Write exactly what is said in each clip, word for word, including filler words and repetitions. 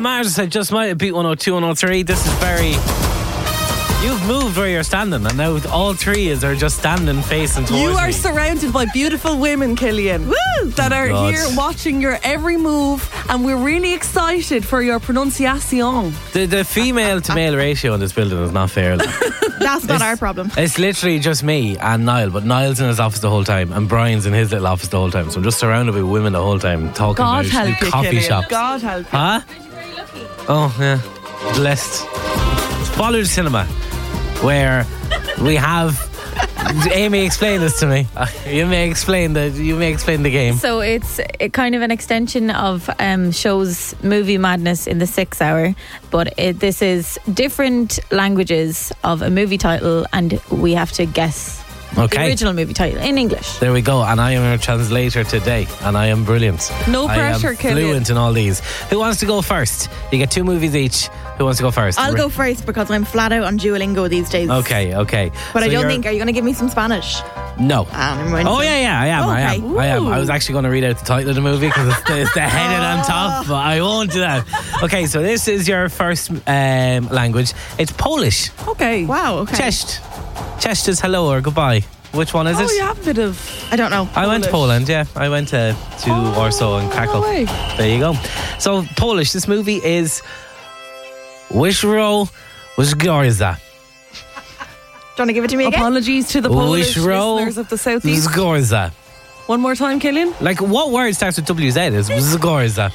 Mars said just might have beat one oh two, one oh three. This is very... You've moved where you're standing, and now all three is are just standing facing towards You are me. surrounded by beautiful women, Killian. Woo! That are God. here watching your every move, and we're really excited for your pronunciation. The, the female to male ratio in this building is not fair. Like. That's not It's- our problem. It's literally just me and Niall, but Niall's in his office the whole time, and Brian's in his little office the whole time. So I'm just surrounded by women the whole time, talking God about help you, coffee Killian. shops. God help you. Huh? Oh, yeah. Blessed. Follow the cinema, where we have... Amy, explain this to me. You may explain the you may explain the game. So it's a kind of an extension of um, shows Movie Madness in the sixth hour, but it, this is different languages of a movie title, and we have to guess the Okay. original movie title in English. There we go. And I am a translator today, and I am brilliant. No pressure, I am Killian. fluent in all these. Who wants to go first? You get two movies each. Who wants to go first? I'll go first because I'm flat out on Duolingo these days. Okay, okay. But So I don't you're- think, are you going to give me some Spanish? No. Ah, never mind. Oh, yeah, yeah, I am, I Okay. am. I am. I was actually going to read out the title of the movie because it's, the- it's the headed on top, but I won't do that. Okay, so this is your first um, language. It's Polish. Okay. Wow, okay. Cześć. Cześć is hello or goodbye. Which one is Oh, it? you have a bit of... I don't know. I went to Polish. Poland, yeah. I went to, to Oh, Warsaw and Krakow. no way. There you go. So, Polish, this movie is Wyszło Zgorza. Do you want to give it to me again? Apologies to the Polish Wyszło listeners of the Southeast. Zgorza. One more time, Killian. Like, what word starts with W Z? Is Zgorza.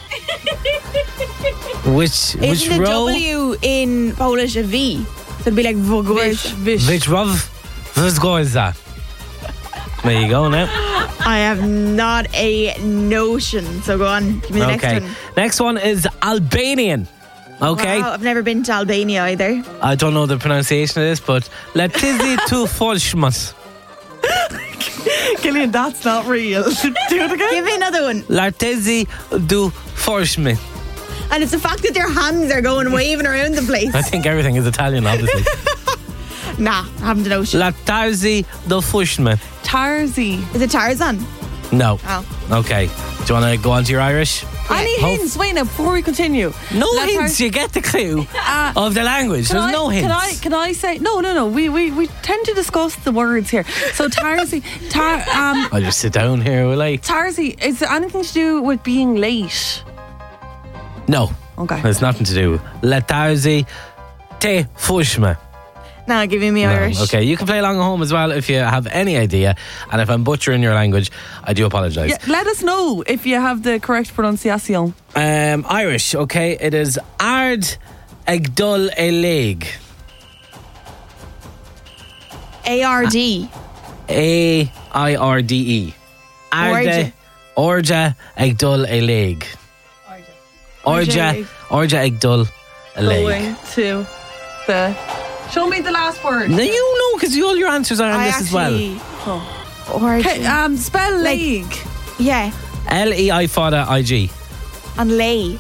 Which, which Isn't the row? W in Polish a V? So it'd be like Vogorz. Vish. Wyszło Zgorza. There you go now. I have not a notion. So go on. Give me the Okay. next one. Next one is Albanian. Okay. Wow, I've never been to Albania either. I don't know the pronunciation of this, but Letizi tu Folshmas. Killian, that's not real. Do it again. Give me another one. Lartezi du Forshmi. And it's the fact that their hands are going waving around the place. I think everything is Italian, obviously. Nah, I haven't a notion. Lartazi du Fushmi. Tarzy. Is it Tarzan? No. Oh. Okay. Do you want to go on to your Irish? Any Hope- hints? Wait now, before we continue. No Let hints. her- You get the clue Uh, of the language. Can There's I, no hints. Can I, can I say no, no, no? We, we, we tend to discuss the words here. So Tarzi, tar, um, I'll just sit down here, will I? Tarzi, is there anything to do with being late? No. Okay. There's nothing to do. Lartazi te Fushmi. No, give me No. Irish. Okay, you can play along at home as well if you have any idea. And if I'm butchering your language, I do apologise. Yeah, let us know if you have the correct pronunciation. Um, Irish, okay, it is Ard Egdul Eleg. A R D. A I R D E. Arde Orja Egdul Eleg. Orja Orja Egdul Eleg. Going to the. Show me the last word. Now you know because all your answers are on I this as well. actually. Or Okay, um, spell Like- league. yeah, L E I Fada I G. and lay.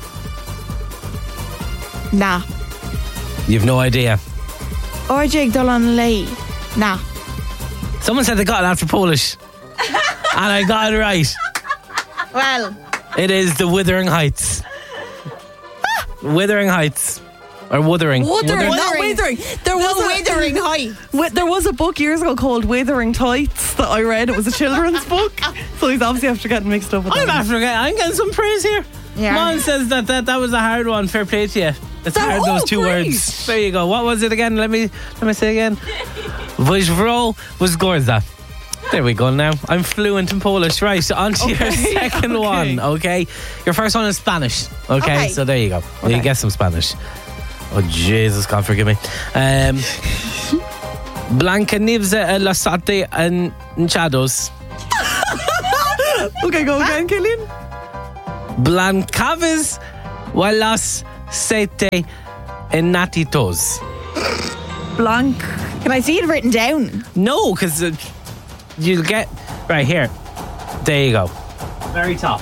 Nah. You've no idea. Or jig dul on lay. Nah. Someone said they got it after Polish. And I got it right. Well, It is the Withering Heights. Withering Heights. Or Wuthering. Wuthering, Wuthering. not withering. There was the a, withering height. Wi- There was a book years ago called Withering Tights that I read. It was a children's book. So he's obviously after getting mixed up with I'm that. after getting, I'm getting some praise here. Yeah. Mom says that, that that was a hard one. Fair play to you. It's That- hard, those oh, two great. words. There you go. What was it again? Let me let me say again. Wyszło was Gorza. There we go now. I'm fluent in Polish. Right, on to your Okay, second okay. one, okay? Your first one is Spanish. Okay, Okay. so there you go. You Okay. get some Spanish. Oh, Jesus, God forgive me. Um, Blanca Nieves e las sate enchados. Okay, go again, Killian. Blancaves o las sete enatitos. Blank. Can I see it written down? No, because uh, you'll get... Right, here. There you go. Very top.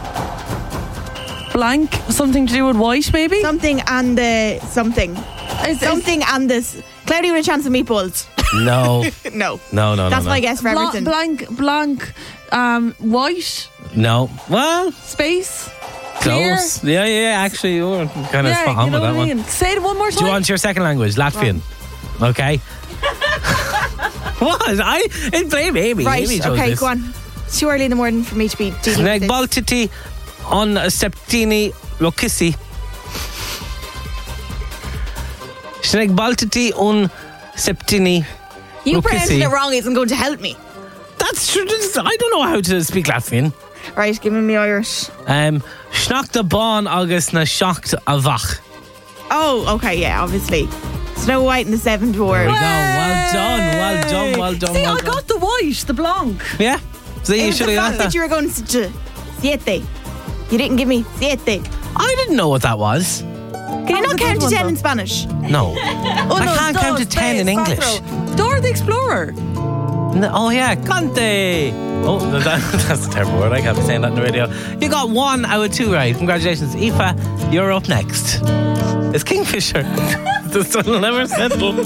Blank. Something to do with white, maybe? Something and the something. Is- is- Something and this. Cloudy with a chance of meatballs. No. No. No, no, no, That's no. my guess for Bla- everything. blank, blank, um, white, No. Well, space. close. Yeah, yeah, actually, you were kind of Yeah, spot on you know with that what I one. mean? Say it one more time. Do you want your second language? Latvian. Okay. What? I didn't blame Amy. Right, Amy chose okay, this. go on. It's too early in the morning for me to be dealing Neg with this. baltiti on septini lokisi. Sneg baltiti on septini You pronouncing lokisi. it wrong isn't going to help me. That's true. I don't know how to speak Latvian. Right, give me me Irish. Um, Schnacht the bon agus na shocked avach. Oh, okay, yeah, obviously. Snow White and the Seven There we Dwarfs. go. Well done. Well done. Well done. See, well I done. got the white, the blanc. Yeah. So It you was should the have fact got that that. you were going to siete. You didn't give me siete. I didn't know what that was. Can you was not a count good to one, ten though. in Spanish? No. Oh, I no, can't dos, count to ten in tres, English. cuatro. Dora the Explorer. No, oh yeah, Conte. Oh, that, that's a terrible word. I can't be saying that in the radio. You got one out of two right. Congratulations, Aoife. You're up next. It's Kingfisher. The sun will never settle.